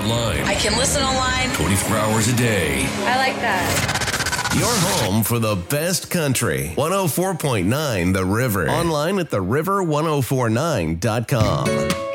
online. I can listen online 24 hours a day. I like that. Your home for the best country. 104.9 The River. Online at theriver1049.com.